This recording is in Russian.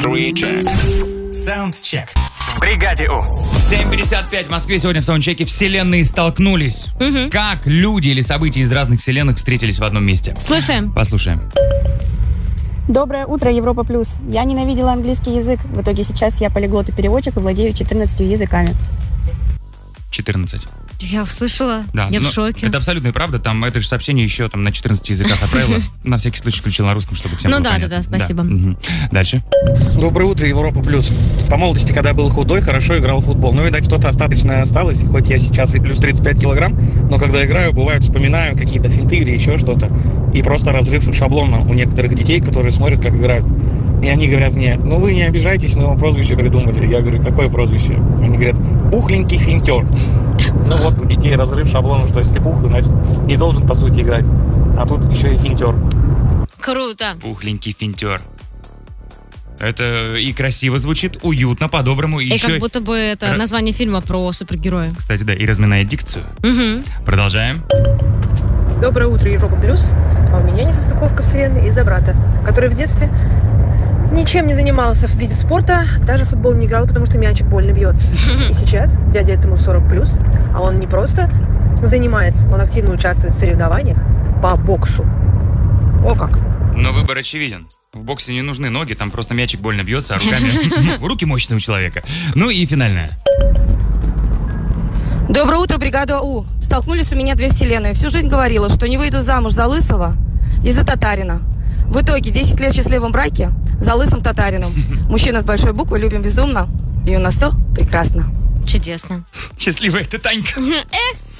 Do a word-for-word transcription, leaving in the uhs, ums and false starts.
Three check. Soundcheck. В бригаде У. семь пятьдесят пять в Москве. Сегодня в саундчеке вселенные столкнулись. Угу. Как люди или события из разных вселенных встретились в одном месте? Слушаем. Послушаем. Доброе утро, Европа Плюс. Я ненавидела английский язык. В итоге сейчас я полиглот и переводчик и владею четырнадцатью языками. четырнадцать. Я услышала. Да, Я в но шоке. Это абсолютно правда. Там это же сообщение еще там на четырнадцати языках отправила. На всякий случай включил на русском, чтобы всем Ну было да, да, понятно. да, спасибо. Мгм. Дальше. Доброе утро, Европа Плюс. По молодости, когда был худой, хорошо играл в футбол. Ну, видать, что-то остаточное осталось. Хоть я сейчас и плюс тридцать пять килограмм, но когда играю, бывает, вспоминаю какие-то финты или еще что-то. И просто разрыв шаблона у некоторых детей, которые смотрят, как играют. И они говорят мне: ну вы не обижайтесь, мы вам прозвище придумали. Я говорю: какое прозвище? Они говорят: пухленький финтер. Ну вот у детей разрыв шаблона, что если пухлый, значит не должен по сути играть. А тут еще и финтер. Круто. Пухленький финтер. Это и красиво звучит, уютно, по-доброму. И И еще, как будто бы это Ра- название фильма про супергероя. кстати, да, и разминает дикцию. Угу. Продолжаем. Доброе утро, Европа Плюс. А у меня несостыковка вселенной из-за брата, который в детстве ничем не занимался в виде спорта, даже в футбол не играл, потому что мячик больно бьется. И сейчас дядя этому сорок плюс, а он не просто занимается, он активно участвует в соревнованиях по боксу. О как! Но выбор очевиден. В боксе не нужны ноги, там просто мячик больно бьется, а руками... Руки мощные у человека. Ну и финальное. Доброе утро, бригада У. Столкнулись у меня две вселенные. Всю жизнь говорила, что не выйду замуж за лысого и за татарина. В итоге десять лет в счастливом браке за лысым татарином. Мужчина с большой буквы, любим безумно. И у нас все прекрасно. Чудесно. Счастливая ты, Танька. Эх,